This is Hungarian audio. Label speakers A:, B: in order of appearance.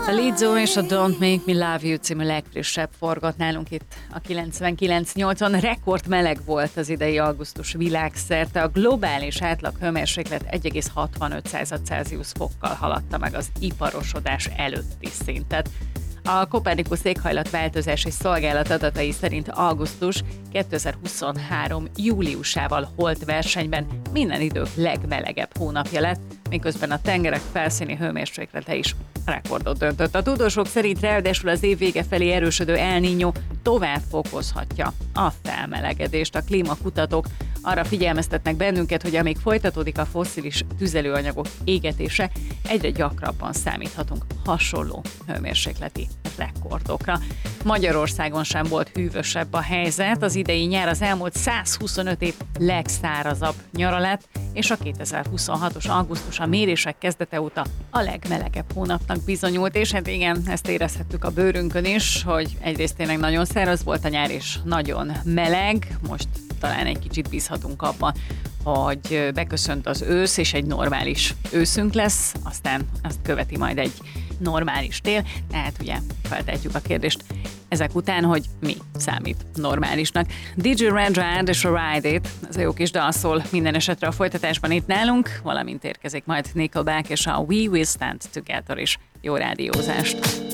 A: A Lizzo és a Don't Make Me Love You című legfrissebb forgat nálunk itt a 99.8-on. Rekord meleg volt az idei augusztus világszerte. A globális átlag hőmérséklet 1,65 Celsius fokkal haladta meg az iparosodás előtti szintet. A Copernicus éghajlatváltozási szolgálat adatai szerint augusztus 2023. júliusával holt versenyben minden idők legmelegebb hónapja lett, miközben a tengerek felszíni hőmérséklete is rekordot döntött. A tudósok szerint ráadásul az év vége felé erősödő El Niño tovább fokozhatja a felmelegedést. A klímakutatók arra figyelmeztetnek bennünket, hogy amíg folytatódik a fosszilis tüzelőanyagok égetése, egyre gyakrabban számíthatunk hasonló hőmérsékleti rekordokra. Magyarországon sem volt hűvösebb a helyzet. Az idei nyár az elmúlt 125 év legszárazabb nyara lett, és a 2026-os augusztus a mérések kezdete óta a legmelegebb hónapnak bizonyult, és hát igen, ezt érezhettük a bőrünkön is, hogy egyrészt tényleg nagyon száraz volt a nyár, és nagyon meleg. Most talán egy kicsit bízhatunk abban, hogy beköszönt az ősz, és egy normális őszünk lesz, aztán azt követi majd egy normális tél. Tehát ugye feltehetjük a kérdést ezek után, hogy mi számít normálisnak. DJ Renard és a Ride It, ez a jó kis dal szól minden esetre a folytatásban itt nálunk, valamint érkezik majd Nickelback és a We Will Stand Together is. Jó rádiózást!